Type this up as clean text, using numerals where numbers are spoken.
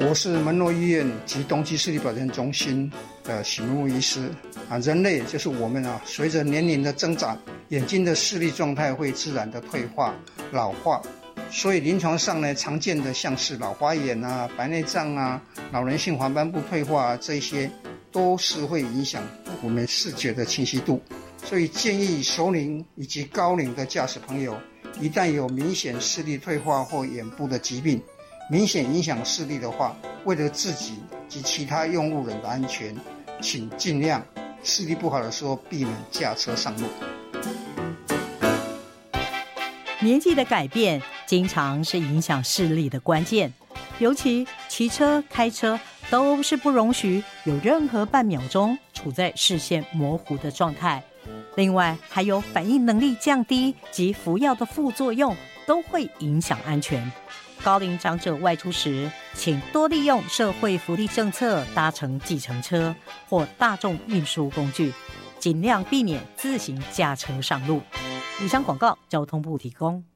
我是门诺医院及东基视力保健中心的许明武医师人类就是我们随着年龄的增长，眼睛的视力状态会自然的退化、老化，所以临床上呢，常见的像是老花眼白内障老人性黄斑部退化这些，都是会影响我们视觉的清晰度。所以建议熟龄以及高龄的驾驶朋友，一旦有明显视力退化或眼部的疾病，明显影响视力的话，为了自己及其他用路人的安全，请尽量视力不好的时候避免驾车上路。 年纪的改变经常是影响视力的关键，尤其骑车、开车都是不容许有任何半秒钟处在视线模糊的状态。另外还有反应能力降低及服药的副作用都会影响安全。高龄长者外出时，请多利用社会福利政策搭乘计程车或大众运输工具，尽量避免自行驾车上路。以上广告交通部提供。